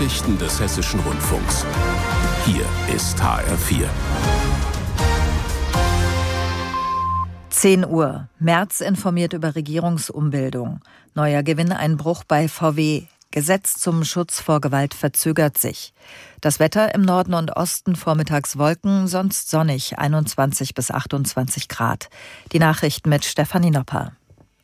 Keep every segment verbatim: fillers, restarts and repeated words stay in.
Nachrichten des Hessischen Rundfunks. Hier ist H R vier. zehn Uhr. Merz informiert über Regierungsumbildung. Neuer Gewinneinbruch bei V W. Gesetz zum Schutz vor Gewalt verzögert sich. Das Wetter im Norden und Osten vormittags Wolken, sonst sonnig, einundzwanzig bis achtundzwanzig Grad. Die Nachrichten mit Stefanie Nopper.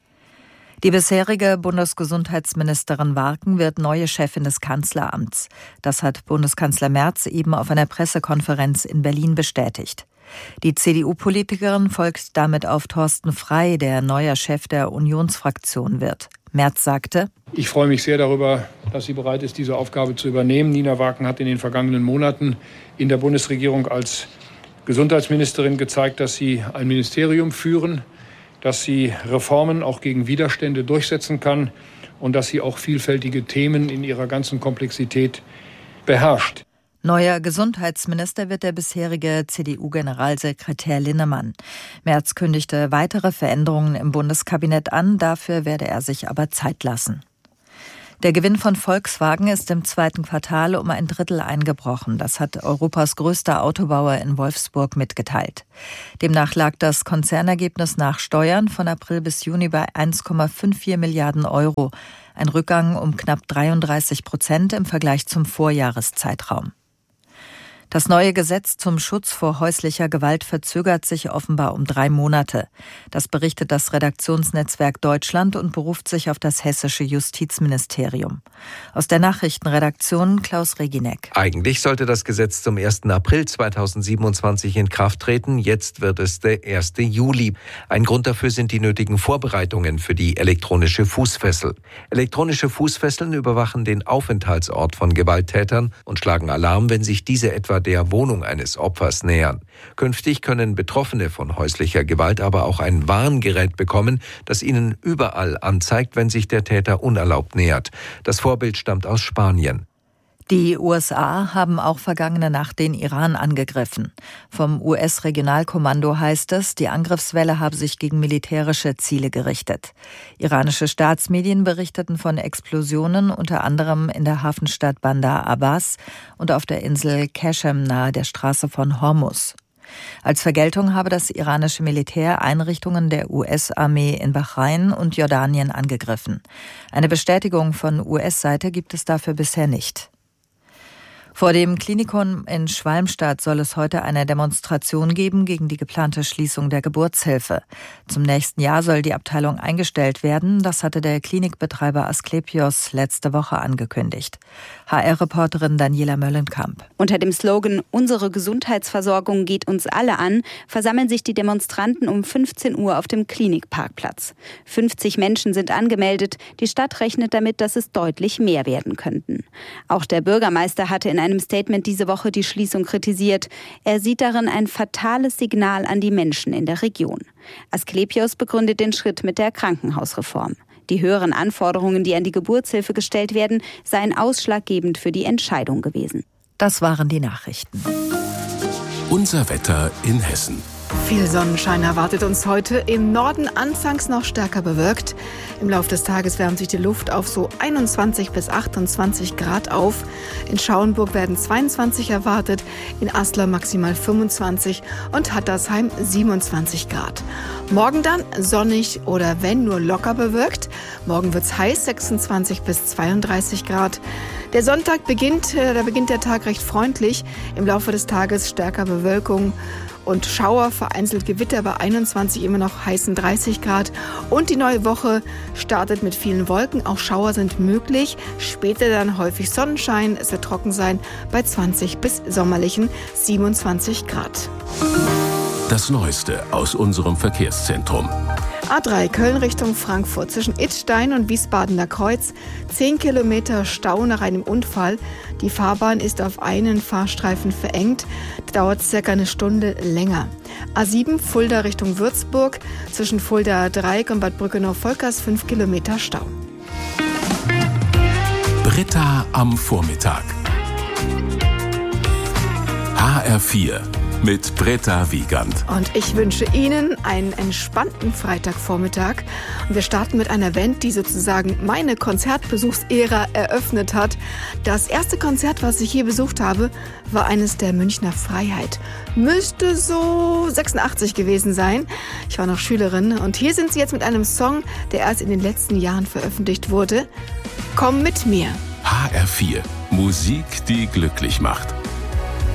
Die bisherige Bundesgesundheitsministerin Warken wird neue Chefin des Kanzleramts. Das hat Bundeskanzler Merz eben auf einer Pressekonferenz in Berlin bestätigt. Die C D U-Politikerin folgt damit auf Thorsten Frey, der neuer Chef der Unionsfraktion wird. Merz sagte: Ich freue mich sehr darüber, dass sie bereit ist, diese Aufgabe zu übernehmen. Nina Warken hat in den vergangenen Monaten in der Bundesregierung als Gesundheitsministerin gezeigt, dass sie ein Ministerium führen, dass sie Reformen auch gegen Widerstände durchsetzen kann und dass sie auch vielfältige Themen in ihrer ganzen Komplexität beherrscht. Neuer Gesundheitsminister wird der bisherige C D U-Generalsekretär Linnemann. Merz kündigte weitere Veränderungen im Bundeskabinett an, dafür werde er sich aber Zeit lassen. Der Gewinn von Volkswagen ist im zweiten Quartal um ein Drittel eingebrochen. Das hat Europas größter Autobauer in Wolfsburg mitgeteilt. Demnach lag das Konzernergebnis nach Steuern von April bis Juni bei eins Komma vierundfünfzig Milliarden Euro. Ein Rückgang um knapp dreiunddreißig Prozent im Vergleich zum Vorjahreszeitraum. Das neue Gesetz zum Schutz vor häuslicher Gewalt verzögert sich offenbar um drei Monate. Das berichtet das Redaktionsnetzwerk Deutschland und beruft sich auf das hessische Justizministerium. Aus der Nachrichtenredaktion Klaus Regineck. Eigentlich sollte das Gesetz zum ersten April zweitausendsiebenundzwanzig in Kraft treten. Jetzt wird es der erste Juli. Ein Grund dafür sind die nötigen Vorbereitungen für die elektronische Fußfessel. Elektronische Fußfesseln überwachen den Aufenthaltsort von Gewalttätern und schlagen Alarm, wenn sich diese etwa der Wohnung eines Opfers nähern. Künftig können Betroffene von häuslicher Gewalt aber auch ein Warngerät bekommen, das ihnen überall anzeigt, wenn sich der Täter unerlaubt nähert. Das Vorbild stammt aus Spanien. Die U S A haben auch vergangene Nacht den Iran angegriffen. Vom U S-Regionalkommando heißt es, die Angriffswelle habe sich gegen militärische Ziele gerichtet. Iranische Staatsmedien berichteten von Explosionen, unter anderem in der Hafenstadt Bandar Abbas und auf der Insel Qashem nahe der Straße von Hormuz. Als Vergeltung habe das iranische Militär Einrichtungen der U S-Armee in Bahrain und Jordanien angegriffen. Eine Bestätigung von U S-Seite gibt es dafür bisher nicht. Vor dem Klinikum in Schwalmstadt soll es heute eine Demonstration geben gegen die geplante Schließung der Geburtshilfe. Zum nächsten Jahr soll die Abteilung eingestellt werden. Das hatte der Klinikbetreiber Asklepios letzte Woche angekündigt. H R-Reporterin Daniela Möllenkamp. Unter dem Slogan »Unsere Gesundheitsversorgung geht uns alle an« versammeln sich die Demonstranten um fünfzehn Uhr auf dem Klinikparkplatz. fünfzig Menschen sind angemeldet. Die Stadt rechnet damit, dass es deutlich mehr werden könnten. Auch der Bürgermeister hatte in einem Statement diese Woche die Schließung kritisiert. Er sieht darin ein fatales Signal an die Menschen in der Region. Asklepios begründet den Schritt mit der Krankenhausreform. Die höheren Anforderungen, die an die Geburtshilfe gestellt werden, seien ausschlaggebend für die Entscheidung gewesen. Das waren die Nachrichten. Unser Wetter in Hessen. Viel Sonnenschein erwartet uns heute. Im Norden anfangs noch stärker bewölkt. Im Laufe des Tages wärmt sich die Luft auf so einundzwanzig bis achtundzwanzig Grad auf. In Schauenburg werden zweiundzwanzig erwartet, in Aslar maximal fünfundzwanzig und Hattersheim siebenundzwanzig Grad. Morgen dann sonnig oder wenn nur locker bewölkt. Morgen wird's heiß, sechsundzwanzig bis zweiunddreißig Grad. Der Sonntag beginnt, da beginnt der Tag recht freundlich. Im Laufe des Tages stärker Bewölkung und Schauer, vereinzelt Gewitter bei einundzwanzig, immer noch heißen dreißig Grad. Und die neue Woche startet mit vielen Wolken. Auch Schauer sind möglich. Später dann häufig Sonnenschein. Es wird trocken sein bei zwanzig bis sommerlichen siebenundzwanzig Grad. Das Neueste aus unserem Verkehrszentrum. A drei Köln Richtung Frankfurt zwischen Idstein und Wiesbadener Kreuz. Zehn Kilometer Stau nach einem Unfall. Die Fahrbahn ist auf einen Fahrstreifen verengt. Dauert circa eine Stunde länger. A sieben Fulda Richtung Würzburg. Zwischen Fulda Dreieck und Bad Brückenau-Volkers fünf Kilometer Stau. Britta am Vormittag. H R vier. mit Britta Wiegand. Und ich wünsche Ihnen einen entspannten Freitagvormittag. Und wir starten mit einer Band, die sozusagen meine Konzertbesuchsära eröffnet hat. Das erste Konzert, was ich je besucht habe, war eines der Münchner Freiheit. Müsste so sechsundachtzig gewesen sein. Ich war noch Schülerin. Und hier sind sie jetzt mit einem Song, der erst in den letzten Jahren veröffentlicht wurde. Komm mit mir. H R vier. Musik, die glücklich macht.